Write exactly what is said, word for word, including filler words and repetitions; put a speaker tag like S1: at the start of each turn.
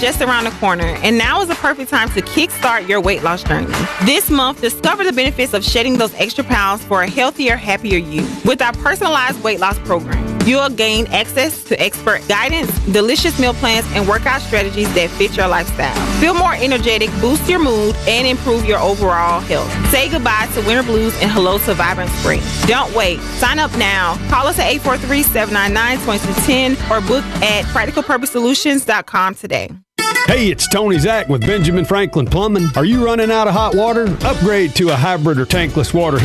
S1: just around the corner, and now is the perfect time to kickstart your weight loss journey. This month, discover the benefits of shedding those extra pounds for a healthier, happier you. With our personalized weight loss program, you'll gain access to expert guidance, delicious meal plans, and workout strategies that fit your lifestyle. Feel more energetic, boost your mood, and improve your overall health. Say goodbye to winter blues and hello to vibrant spring. Don't wait. Sign up now. Call us at eight four three, seven nine nine, two two one zero or book at practical purpose solutions dot com today.
S2: Hey, it's Tony Zach with Benjamin Franklin Plumbing. Are you running out of hot water? Upgrade to a hybrid or tankless water